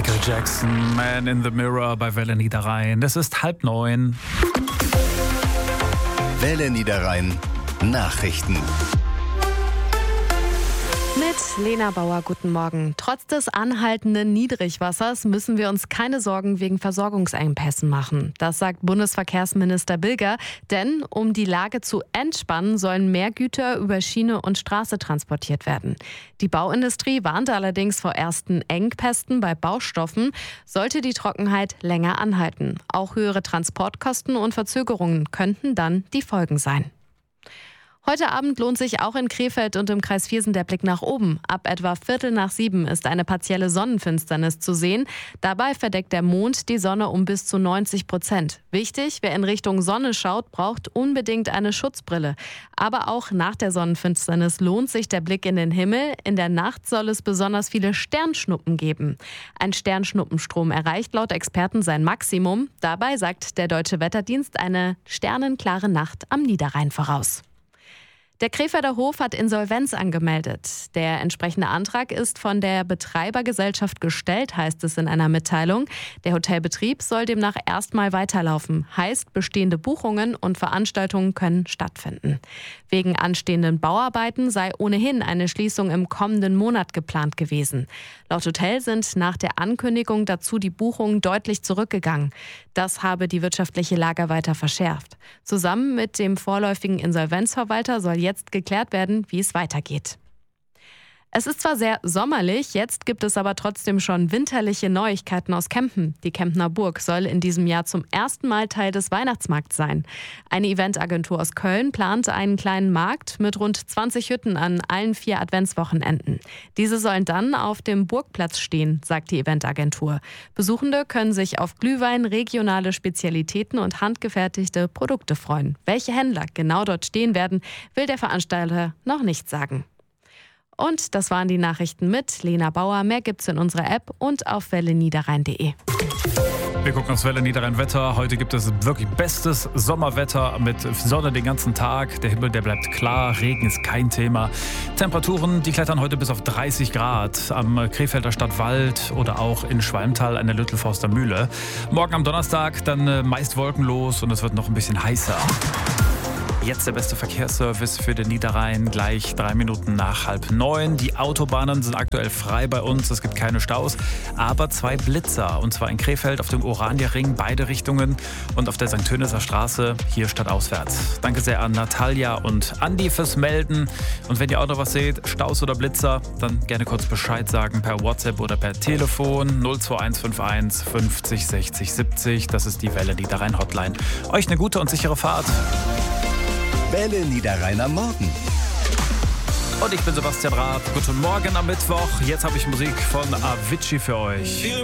Michael Jackson, Man in the Mirror bei Welle Niederrhein. Es ist 8:30. Welle Niederrhein Nachrichten. Mit Lena Bauer, guten Morgen. Trotz des anhaltenden Niedrigwassers müssen wir uns keine Sorgen wegen Versorgungsengpässen machen. Das sagt Bundesverkehrsminister Bilger. Denn um die Lage zu entspannen, sollen mehr Güter über Schiene und Straße transportiert werden. Die Bauindustrie warnte allerdings vor ersten Engpässen bei Baustoffen, sollte die Trockenheit länger anhalten. Auch höhere Transportkosten und Verzögerungen könnten dann die Folgen sein. Heute Abend lohnt sich auch in Krefeld und im Kreis Viersen der Blick nach oben. Ab etwa 6:15 ist eine partielle Sonnenfinsternis zu sehen. Dabei verdeckt der Mond die Sonne um bis zu 90%. Wichtig, wer in Richtung Sonne schaut, braucht unbedingt eine Schutzbrille. Aber auch nach der Sonnenfinsternis lohnt sich der Blick in den Himmel. In der Nacht soll es besonders viele Sternschnuppen geben. Ein Sternschnuppenstrom erreicht laut Experten sein Maximum. Dabei sagt der Deutsche Wetterdienst eine sternenklare Nacht am Niederrhein voraus. Der Krefelder Hof hat Insolvenz angemeldet. Der entsprechende Antrag ist von der Betreibergesellschaft gestellt, heißt es in einer Mitteilung. Der Hotelbetrieb soll demnach erstmal weiterlaufen. Heißt, bestehende Buchungen und Veranstaltungen können stattfinden. Wegen anstehenden Bauarbeiten sei ohnehin eine Schließung im kommenden Monat geplant gewesen. Laut Hotel sind nach der Ankündigung dazu die Buchungen deutlich zurückgegangen. Das habe die wirtschaftliche Lage weiter verschärft. Zusammen mit dem vorläufigen Insolvenzverwalter soll jetzt geklärt werden, wie es weitergeht. Es ist zwar sehr sommerlich, jetzt gibt es aber trotzdem schon winterliche Neuigkeiten aus Kempen. Die Kempner Burg soll in diesem Jahr zum ersten Mal Teil des Weihnachtsmarkts sein. Eine Eventagentur aus Köln plant einen kleinen Markt mit rund 20 Hütten an allen 4 Adventswochenenden. Diese sollen dann auf dem Burgplatz stehen, sagt die Eventagentur. Besuchende können sich auf Glühwein, regionale Spezialitäten und handgefertigte Produkte freuen. Welche Händler genau dort stehen werden, will der Veranstalter noch nicht sagen. Und das waren die Nachrichten mit Lena Bauer. Mehr gibt's in unserer App und auf welleniederrhein.de. Wir gucken aufs Welle Niederrhein Wetter. Heute gibt es wirklich bestes Sommerwetter mit Sonne den ganzen Tag. Der Himmel, der bleibt klar. Regen ist kein Thema. Temperaturen, die klettern heute bis auf 30 Grad am Krefelder Stadtwald oder auch in Schwalmtal an der Lüttelforster Mühle. Morgen am Donnerstag dann meist wolkenlos und es wird noch ein bisschen heißer. Jetzt der beste Verkehrsservice für den Niederrhein, gleich 3 Minuten nach 8:30. Die Autobahnen sind aktuell frei bei uns, es gibt keine Staus, aber 2 Blitzer. Und zwar in Krefeld auf dem Oranienring, beide Richtungen, und auf der St. Töniser Straße, hier stadtauswärts. Danke sehr an Natalia und Andi fürs Melden. Und wenn ihr auch noch was seht, Staus oder Blitzer, dann gerne kurz Bescheid sagen per WhatsApp oder per Telefon 02151 50 60 70. Das ist die Welle Niederrhein Hotline. Euch eine gute und sichere Fahrt. Welle Niederrhein am Morgen. Und ich bin Sebastian Rath. Guten Morgen am Mittwoch. Jetzt habe ich Musik von Avicii für euch.